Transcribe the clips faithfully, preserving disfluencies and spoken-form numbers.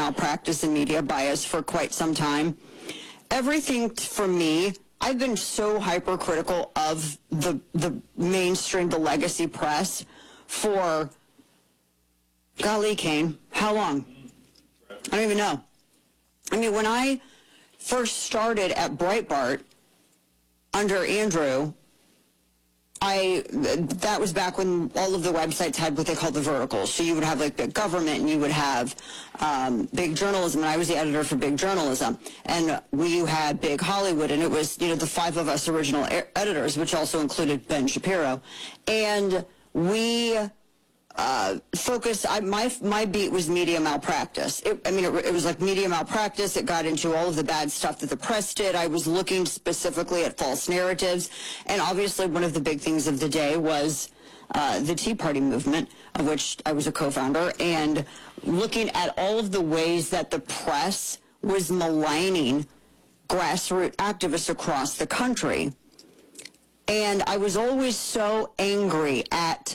malpractice and media bias for quite some time. Everything for me, I've been so hypercritical of the the mainstream, the legacy press for, golly, Kane, how long? I don't even know. I mean, when I first started at Breitbart under Andrew, I that was back when all of the websites had what they called the verticals. So you would have like big government, and you would have um, big journalism, and I was the editor for big journalism. And we had big Hollywood, and it was, you know, the five of us original e- editors, which also included Ben Shapiro. And we uh, focused, I, my my beat was media malpractice. It, I mean, it, it was like media malpractice. It got into all of the bad stuff that the press did. I was looking specifically at false narratives. And obviously one of the big things of the day was uh, the Tea Party movement, of which I was a co-founder, and looking at all of the ways that the press was maligning grassroots activists across the country. And I was always so angry at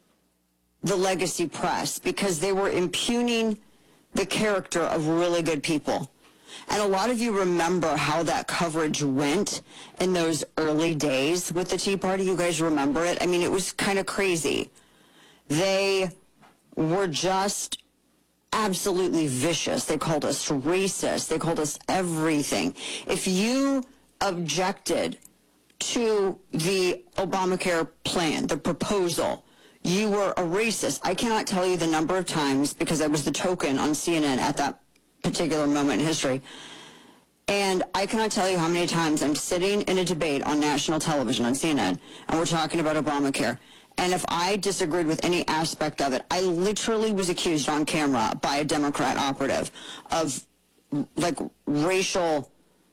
the legacy press because they were impugning the character of really good people. And a lot of you remember how that coverage went in those early days with the Tea Party. You guys remember it? I mean, it was kind of crazy. They were just absolutely vicious. They called us racist. They called us everything. If you objected to the Obamacare plan, the proposal, you were a racist. I cannot tell you the number of times, because I was the token on C N N at that particular moment in history, and I cannot tell you how many times I'm sitting in a debate on national television on C N N, and we're talking about Obamacare, and if I disagreed with any aspect of it, I literally was accused on camera by a Democrat operative of, like, racial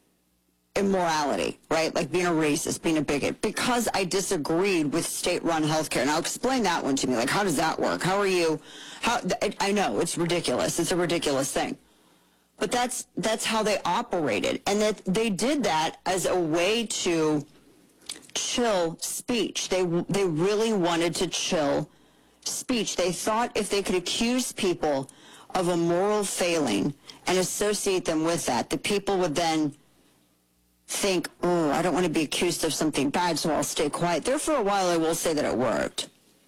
immorality, right? Like being a racist, being a bigot, because I disagreed with state-run healthcare. Now, explain that one to me. Like, how does that work? How are you? How? I know it's ridiculous. It's a ridiculous thing, but that's that's how they operated, and that they did that as a way to chill speech. They they really wanted to chill speech. They thought if they could accuse people of a moral failing and associate them with that, the people would then think, oh, I don't want to be accused of something bad, so I'll stay quiet. There for a while, I will say that it worked.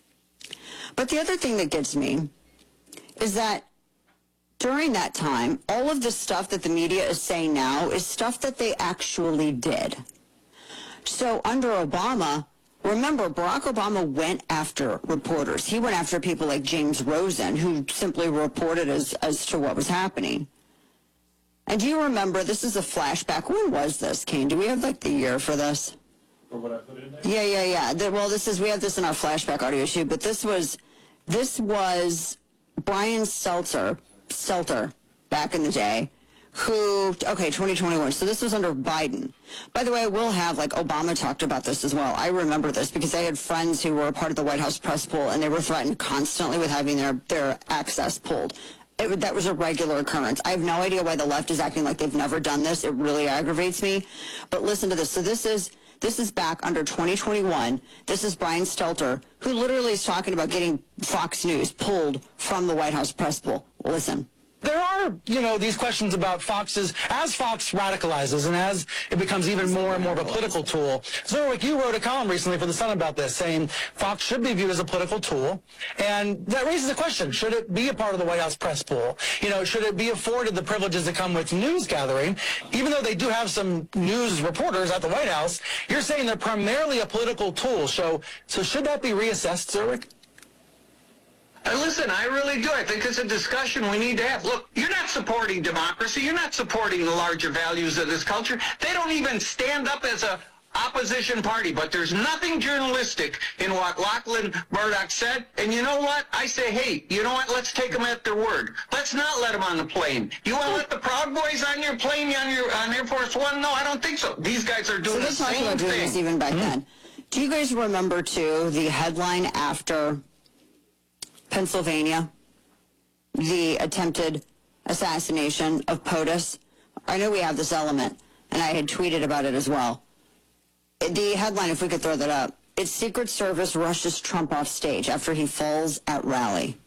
But the other thing that gets me is that during that time, all of the stuff that the media is saying now is stuff that they actually did. So under Obama, remember, Barack Obama went after reporters. He went after people like James Rosen, who simply reported as, as to what was happening. And do you remember, this is a flashback. When was this, Kane? Do we have, like, the year for this? For what I put in there? Yeah, yeah, yeah. The, well, this is, we have this in our flashback audio shoot, but this was, this was Brian Stelter, Stelter, back in the day, who, okay, twenty twenty-one. So this was under Biden. By the way, I will have, like, Obama talked about this as well. I remember this because I had friends who were a part of the White House press pool, and they were threatened constantly with having their, their access pulled. It, that was a regular occurrence. I have no idea why the left is acting like they've never done this. It really aggravates me. But listen to this. So this is this is back under twenty twenty-one. This is Brian Stelter, who literally is talking about getting Fox News pulled from the White House press pool. Listen. There are, you know, these questions about Fox's, as Fox radicalizes and as it becomes even more and more of a political tool. Zerwick, you wrote a column recently for The Sun about this, saying Fox should be viewed as a political tool. And that raises a question. Should it be a part of the White House press pool? You know, should it be afforded the privileges that come with news gathering? Even though they do have some news reporters at the White House, you're saying they're primarily a political tool. So, so should that be reassessed, Zerwick? Uh, listen, I really do. I think it's a discussion we need to have. Look, you're not supporting democracy. You're not supporting the larger values of this culture. They don't even stand up as a opposition party, but there's nothing journalistic in what Lachlan Murdoch said. And you know what? I say, hey, you know what? Let's take them at their word. Let's not let them on the plane. You want to let the Proud Boys on your plane, on your on Air Force One? No, I don't think so. These guys are doing so the same about doing thing. This even back mm-hmm. then. Do you guys remember, too, the headline after Pennsylvania, the attempted assassination of POTUS? I know we have this element, and I had tweeted about it as well. The headline, if we could throw that up, it's Secret Service rushes Trump off stage after he falls at rally.